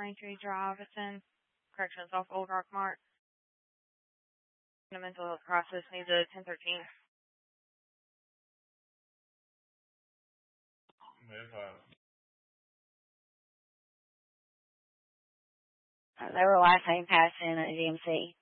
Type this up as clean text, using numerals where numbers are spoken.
Braintree Drive. It's in corrections off Old Rock Mart. The mental health crisis needs a 1013. They were last name passed in at GMC.